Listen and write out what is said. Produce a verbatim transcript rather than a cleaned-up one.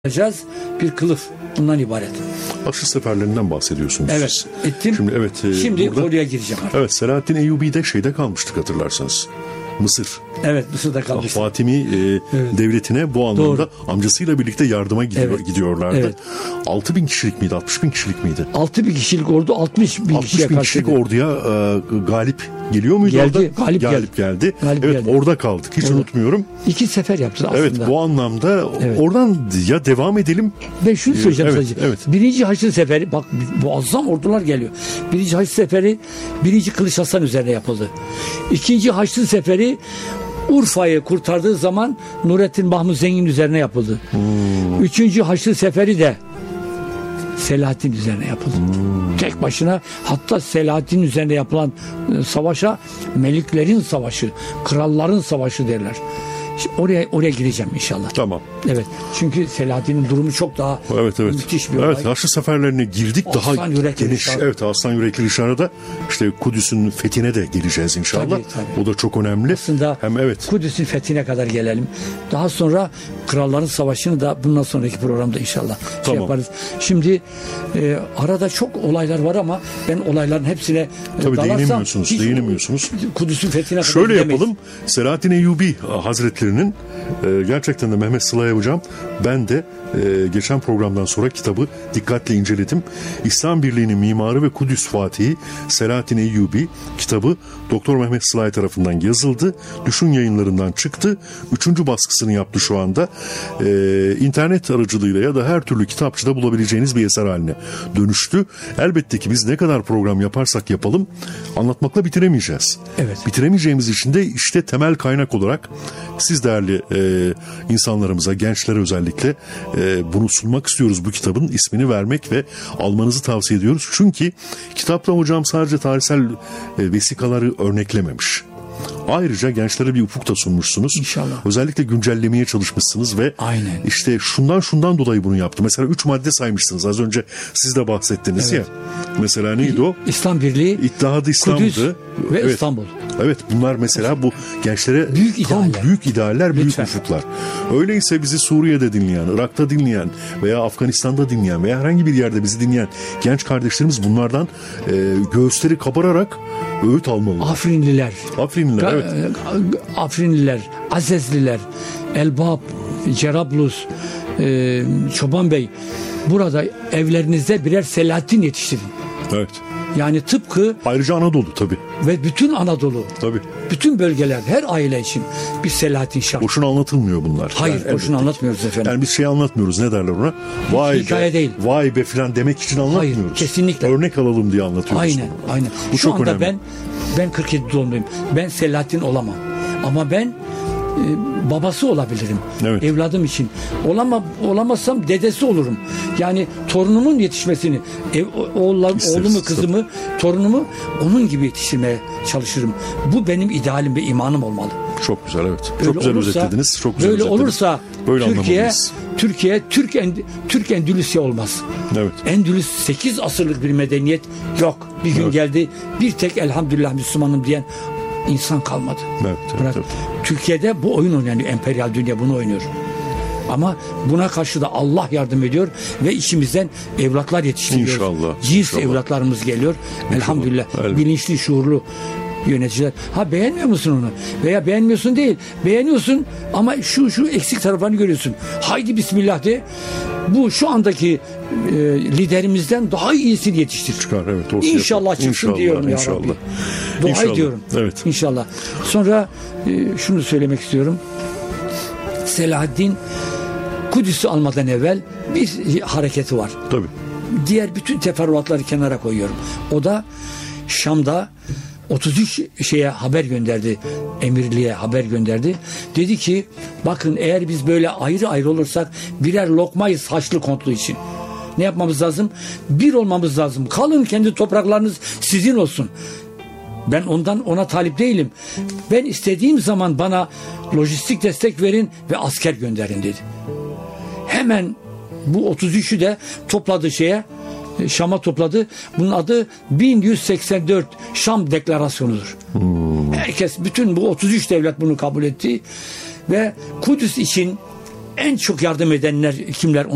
yapacağız. Bir kılıf. Bundan ibaret. Haçlı seferlerinden bahsediyorsunuz. Evet. Siz. Ettim. Şimdi evet. E, Şimdi burada, oraya gireceğim. Artık. Evet. Selahaddin Eyyubi'de şeyde kalmıştık hatırlarsanız. Mısır. Evet, Mısır'da kalmıştık. Fatimi e, evet. devletine bu anlamda Doğru. amcasıyla birlikte yardıma gidiyor, evet. gidiyorlardı. Evet. altı bin kişilik miydi? altmış bin kişilik miydi? altı bin kişilik ordu altmış bin kişiye altmış bin kişilik orduya e, galip geliyor muydu geldi, orada? Galip, galip geldi. geldi. Galip evet geldi. orada kaldık. Hiç orada. unutmuyorum. İki sefer yaptı aslında. Evet bu anlamda evet. oradan ya devam edelim. Ben şunu söyleyeceğim evet, sadece. Evet. Birinci Haçlı Seferi, bak muazzam ordular geliyor. Birinci Haçlı Seferi birinci Kılıç Hasan üzerine yapıldı. İkinci Haçlı Seferi Urfa'yı kurtardığı zaman Nurettin Mahmud Zengin üzerine yapıldı. Hmm. Üçüncü Haçlı Seferi de Selahaddin üzerine yapıldı. Hmm. Tek başına, hatta Selahaddin üzerine yapılan savaşa Meliklerin Savaşı, Kralların Savaşı derler. Oraya oraya gireceğim inşallah. Tamam. Evet. Çünkü Selahaddin'in durumu çok daha evet, evet. müthiş bir olay. Evet, Haçlı seferlerine girdik. Aslan daha geniş. Rişar. Evet, Aslan Yürekli Rişar'a da işte Kudüs'ün fethine de geleceğiz inşallah. Tabii, tabii. O da çok önemli. Aslında hem evet. Kudüs'ün fethine kadar gelelim. Daha sonra Kralların Savaşı'nı da bundan sonraki programda inşallah tamam. şey yaparız. Şimdi e, arada çok olaylar var ama ben olayların hepsine tabii dalarsam değinemiyorsunuz. Değinemiyorsunuz. Kudüs'ün fethine kadar şöyle gidemeyiz. yapalım. Selahaddin Eyyubi Hazretlerinin e, gerçekten de Mehmet Sıla'ya hocam ben de e, geçen programdan sonra kitabı dikkatle inceledim. İslam Birliği'nin mimarı ve Kudüs Fatihi Selahaddin Eyyubi kitabı Doktor Mehmet Sıla'ya tarafından yazıldı. Düşün Yayınlarından çıktı. Üçüncü baskısını yaptı şu anda. E, internet aracılığıyla ya da her türlü kitapçıda bulabileceğiniz bir eser haline dönüştü. Elbette ki biz ne kadar program yaparsak yapalım anlatmakla bitiremeyeceğiz. Evet. Bitiremeyeceğimiz için de işte temel kaynak olarak siz değerli e, insanlarımıza, gençlere özellikle e, bunu sunmak istiyoruz. Bu kitabın ismini vermek ve almanızı tavsiye ediyoruz. Çünkü kitapta hocam sadece tarihsel e, vesikaları örneklememiş. Ayrıca gençlere bir ufuk da sunmuşsunuz. İnşallah. Özellikle güncellemeye çalışmışsınız ve aynen. işte şundan şundan dolayı bunu yaptı. Mesela üç madde saymışsınız. Az önce siz de bahsettiniz evet. ya. Mesela neydi o? İslam Birliği, İttihat-ı İslam'dı. Kudüs ve evet. İstanbul. Evet bunlar mesela bu gençlere büyük tam idealler. büyük idealler, büyük Lütfen. ufuklar. Öyleyse bizi Suriye'de dinleyen, Irak'ta dinleyen veya Afganistan'da dinleyen veya herhangi bir yerde bizi dinleyen genç kardeşlerimiz bunlardan e, göğüsleri kabararak öğüt almalı. Afrinliler. Afrinliler evet. Afrinliler, Azezliler, Elbap, Cerablus, e, Çoban Bey. Burada evlerinizde birer Selahaddin yetiştirin. Evet. Yani tıpkı ayrıca Anadolu tabii. Ve bütün Anadolu. Tabii. Bütün bölgeler, her aile için bir Selahaddin şart. Boşuna anlatılmıyor bunlar. Hayır, yani boşuna anlatmıyoruz efendim. Yani biz şey anlatmıyoruz, ne derler ona? Vay hikaye be, değil. Vay be filan demek için anlatmıyoruz. Hayır, kesinlikle. Örnek alalım diye anlatıyoruz. Aynen, bunu. aynen. Bu Şu çok anda önemli. ben ben kırk yedi doğumluyum. Ben Selahaddin olamam. Ama ben e, babası olabilirim. Evet. Evladım için. Olama, olamazsam dedesi olurum. Yani torunumun yetişmesini, ev, oğullar, oğlumu, kızımı, tabii. torunumu onun gibi yetiştirmeye çalışırım. Bu benim idealim ve imanım olmalı. Çok güzel evet. Böyle çok güzel olursa, özetlediniz. Çok güzel böyle özetlediniz. olursa böyle Türkiye Türkiye Türk End, Türk Endülüsya olmaz. Evet. Endülüs sekiz asırlık bir medeniyet yok. Bir gün evet. geldi bir tek elhamdülillah Müslümanım diyen insan kalmadı. Evet, evet, Bırak, evet. Türkiye'de bu oyun oynanıyor. Emperyal dünya bunu oynuyor. Ama buna karşı da Allah yardım ediyor ve içimizden evlatlar yetiştiriyoruz. İnşallah. Cins inşallah. evlatlarımız geliyor. İnşallah. Elhamdülillah. Evet. Bilinçli, şuurlu yöneticiler. Ha beğenmiyor musun onu? Veya beğenmiyorsun değil. Beğeniyorsun ama şu şu eksik taraflarını görüyorsun. Haydi bismillah de. Bu şu andaki e, liderimizden daha iyisini yetiştir. Çıkar evet. İnşallah çıksın inşallah, diyorum ya inşallah. Rabbi. Dua inşallah. ediyorum. Evet. İnşallah. Sonra e, şunu söylemek istiyorum. Selahaddin Kudüs'ü almadan evvel bir hareketi var. Tabii. Diğer bütün teferruatları kenara koyuyorum. O da Şam'da otuz üç şeye haber gönderdi. Emirliğe haber gönderdi. Dedi ki bakın eğer biz böyle ayrı ayrı olursak birer lokmayız Haçlı kontlu için. Ne yapmamız lazım? Bir olmamız lazım. Kalın kendi topraklarınız sizin olsun. Ben ondan ona talip değilim. Ben istediğim zaman bana lojistik destek verin ve asker gönderin dedi. Hemen bu otuz üçü de topladı şeye, Şam'a topladı. Bunun adı bin yüz seksen dört Şam Deklarasyonu'dur. Hmm. Herkes, bütün bu otuz üç devlet bunu kabul etti ve Kudüs için en çok yardım edenler kimler?